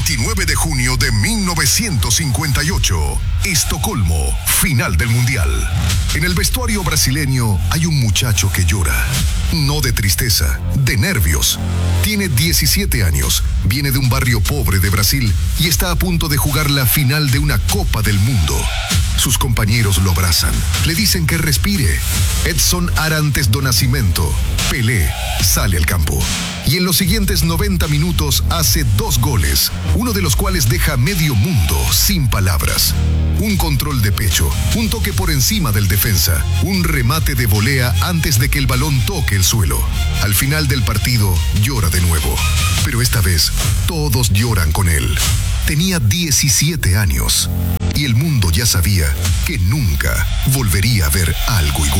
29 de junio de 1958. Estocolmo, final del Mundial. En el vestuario brasileño hay un muchacho que llora. No de tristeza, de nervios. Tiene 17 años, viene de un barrio pobre de Brasil y está a punto de jugar la final de una Copa del Mundo. Sus compañeros lo abrazan, le dicen que respire. Edson Arantes do Nascimento, Pelé, sale al campo. Y en los siguientes 90 minutos hace 2 goles, uno de los cuales deja a medio mundo sin palabras. Un control de pecho, un toque por encima del defensa, un remate de volea antes de que el balón toque el suelo. Al final del partido llora de nuevo, pero esta vez todos lloran con él. Tenía 17 años y el mundo ya sabía que nunca volvería a ver algo igual.